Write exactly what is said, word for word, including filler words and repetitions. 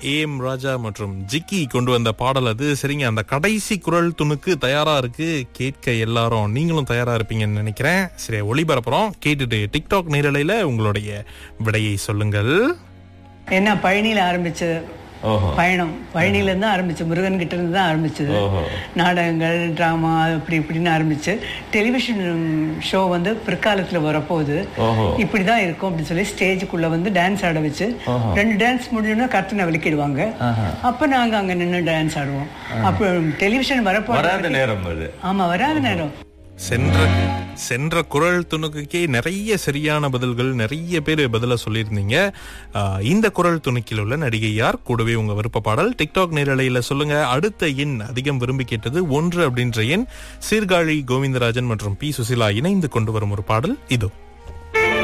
A M ராஜா மற்றும் ஜிக்கி கொண்டு வந்த பாடல் அது. சரிங்க, அந்த கடைசி குரல் துணுக்கு தயாரா இருக்கு. கேட்க எல்லாரும் நீங்களும் தயாரா இருப்பீங்கன்னு நினைக்கிறேன். சரி, ஒளிபரப்புறோம். கேட்டுட்டு டிக்டாக் நேரலையில உங்களுடைய விடையை சொல்லுங்கள். என்ன பழனியில ஆரம்பிச்ச பயணம், பழனியில இருந்து ஆரம்பிச்சு, முருகன் கிட்ட இருந்து தான் ஆரம்பிச்சது. நாடகங்கள், டிராமா, இப்படி இப்படின்னு ஆரம்பிச்சு டெலிவிஷன் ஷோ வந்து பிற்காலத்துல வரப்போகுது, இப்படிதான் இருக்கும் அப்படின்னு சொல்லி ஸ்டேஜுக்குள்ள வந்து டான்ஸ் ஆட வச்சு ரெண்டு டான்ஸ் முடிஞ்சோன்னா கர்த்தனை விளக்கிடுவாங்க. அப்ப நாங்க அங்க நின்று டான்ஸ் ஆடுவோம். அப்ப டெலிவிஷன் வரப்போ நேரம். ஆமா, வராத நேரம். சென்ற சென்ற குரல் துணுக்குக்கே நிறைய சரியான பதில்கள், நிறைய பேர் பதில சொல்லியிருந்தீங்க. இந்த குரல் துணுக்கில் உள்ள நடிகை யார், கூடவே உங்க விருப்ப பாடல் டிக்டாக் நேரலையில சொல்லுங்க. அடுத்த எண் அதிகம் விரும்பி கேட்டது ஒன்று அப்படின்ற எண். சீர்காழி கோவிந்தராஜன் மற்றும் பி சுசிலா இணைந்து கொண்டு வரும் ஒரு பாடல் இதோ.